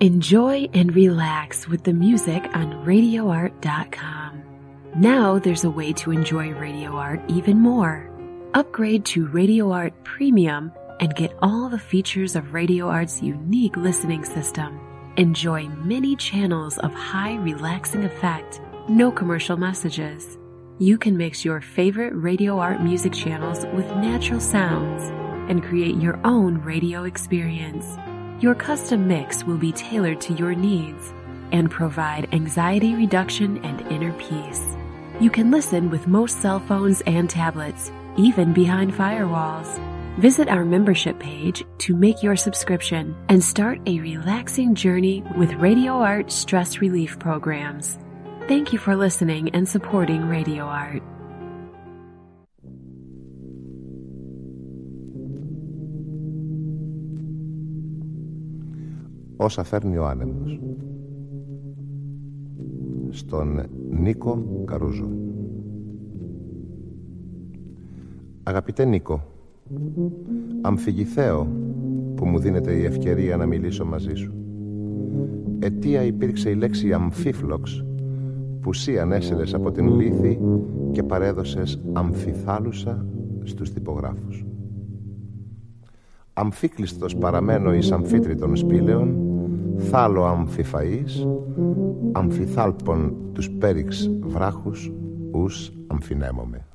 Enjoy and relax with the music on RadioArt.com. Now there's a way to enjoy Radio Art even more. Upgrade to Radio Art Premium and get all the features of Radio Art's unique listening system. Enjoy many channels of high relaxing effect, no commercial messages. You can mix your favorite Radio Art music channels with natural sounds and create your own radio experience. Your custom mix will be tailored to your needs and provide anxiety reduction and inner peace. You can listen with most cell phones and tablets, even behind firewalls. Visit our membership page to make your subscription and start a relaxing journey with Radio Art stress relief programs. Thank you for listening and supporting Radio Art. Όσα φέρνει ο άνεμος. Στον Νίκο Καρούζο. Αγαπητέ Νίκο, αμφιγηθέω που μου δίνεται η ευκαιρία να μιλήσω μαζί σου. Αιτία υπήρξε η λέξη αμφίφλοξ που σύ ανέσαιρες από την λύθη και παρέδωσες αμφιθάλουσα στους τυπογράφους. Αμφίκλειστος παραμένω εις αμφίτριτων σπήλαιων, θάλω αμφιφαΐς, αμφιθάλπων τους πέριξ βράχους, ους αμφινέμομαι.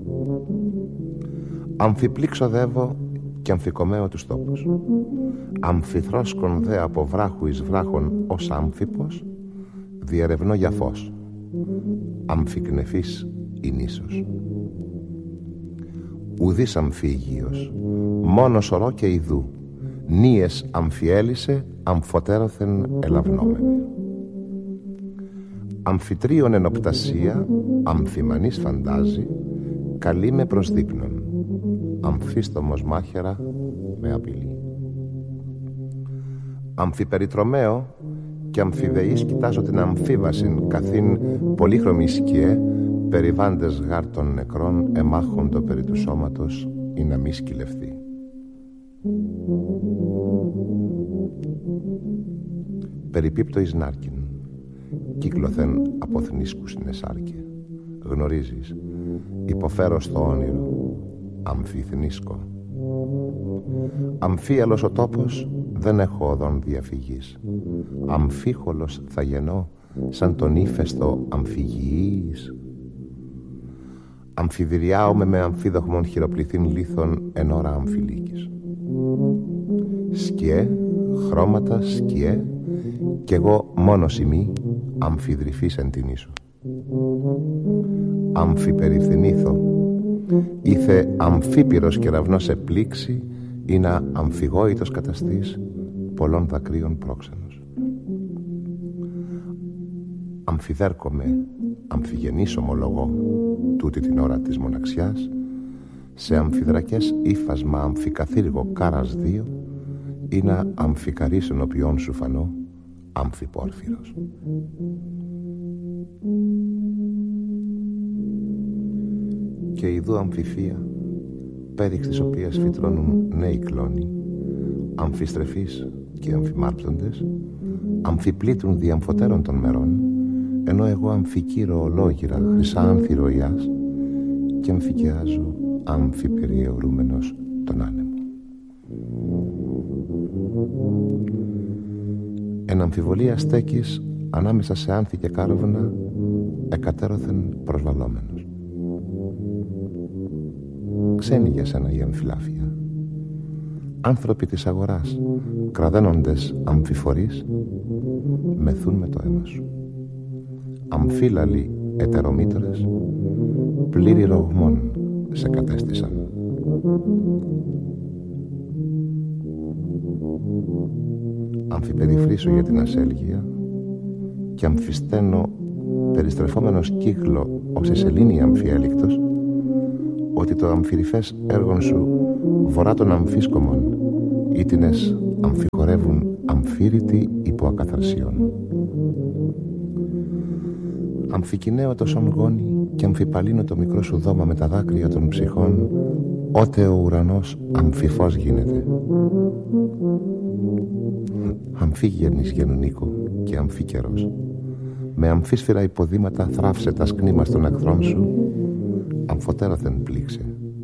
Αμφιπλήξοδεύω και αμφικομέω τους τόπους. Αμφιθρόσκον δε από βράχου εις βράχων ως άμφιπος, διερευνώ για φως. Αμφικνεφής η νήσος. Ουδής αμφίγειος, μόνο σωρό και ιδού, νύες αμφιέλυσε, αμφωτέρωθεν ελαυνόμενη. Αμφιτρίων ενοπτασία, αμφιμανής φαντάζει, καλή με προς δείπνον, αμφίστομος μάχαιρα με απειλεί. Αμφιπεριτρομαίο και αμφιδεής κοιτάζω την αμφίβασιν, καθήν πολύχρωμη σκιέ, περιβάντες γάρ των νεκρών εμάχοντο περί του σώματος ή να μη σκυλευθεί. Περιπίπτω εις νάρκιν, κύκλωθεν αποθνίσκου στην εσάρκε. Γνωρίζεις, υποφέρω στο όνειρο, αμφιθνίσκω. Αμφίαλος ο τόπος, δεν έχω οδόν διαφυγής. Αμφίχολος θα γεννώ, σαν τον ύφεστο αμφιγιής. Αμφιδηριάομαι με αμφίδοχμον χειροπληθύν λίθων εν ώρα αμφιλίκης. Σκιέ, χρώματα, σκιέ, κι εγώ μόνος ημί, αμφιδρυφής εν την ίσο. Αμφιπεριφθηνήθω, ήθε αμφίπυρος κεραυνός επλήξει, ή να αμφιγόητος καταστής πολλών δακρύων πρόξενος. Αμφιδέρκομαι, αμφιγενής ομολογώ, τούτη την ώρα της μοναξιάς, σε αμφιδρακές ύφασμα αμφικαθήργο κάρας δύο, ή να αμφικαρείς ενωπιών σου φανώ, αμφιπόρφυρος. Και ιδού αμφιφία, πέριξ της οποίας φυτρώνουν νέοι κλόνοι, αμφιστρεφείς και αμφιμάρπτοντες, αμφιπλήττουν διαμφωτέρων των μερών, ενώ εγώ αμφικύρω ολόγυρα χρυσά ανθυρωιάς και αμφικιάζω αμφιπεριαιωρούμενος τον άνεμο. Εν αμφιβολία στέκεις ανάμεσα σε άνθη και κάρβουνα, εκατέρωθεν προσβαλλόμενος. Ξένοι για σένα η αμφιλάφια. Άνθρωποι της αγοράς, κραδένοντες αμφιφορείς, μεθούν με το αίμα σου. Αμφίλαλοι ετερομήτωρες, πλήρη ρογμών σε κατέστησαν. Αμφιπεριφρήσω για την ασέλγεια και αμφισταίνω περιστρεφόμενος κύκλο ως η σελήνη αμφιέλικτος, ότι το αμφιρυφές έργον σου βορρά των αμφίσκομων ήτινες αμφιχορεύουν αμφίρητοι υπό ακαθαρσιών. Αμφικινέω το σον γόνι και αμφιπαλύνω το μικρό σου δώμα με τα δάκρυα των ψυχών, ότε ο ουρανός αμφιφός γίνεται. αμφίγενης γεννήκο και αμφίκερος, με αμφίσφαιρα υποδήματα θράψε τα σκνήμα των εχθρών σου, αμφωτέρωθεν πλήξε.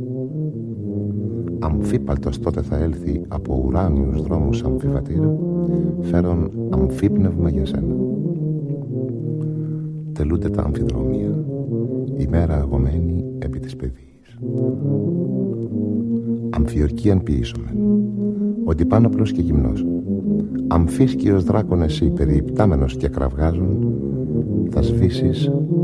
Αμφίπαλτος τότε θα έλθει από ουράνιους δρόμους αμφιβατήρ, φέρον αμφίπνευμα για σένα. Τελούνται τα αμφιδρόμια, ημέρα αγωμένη επί της παιδείας. Αμφιορκίαν ποιήσομεν, ότι πάνωπλος και γυμνός, αμφίσκιος δράκων εσύ περιυπτάμενος και κραυγάζουν, θα σβήσεις